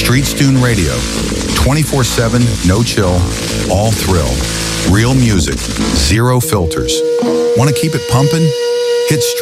Street Stune Radio. 24/7, no chill, all thrill. Real music, zero filters. Want to keep it pumping? Hit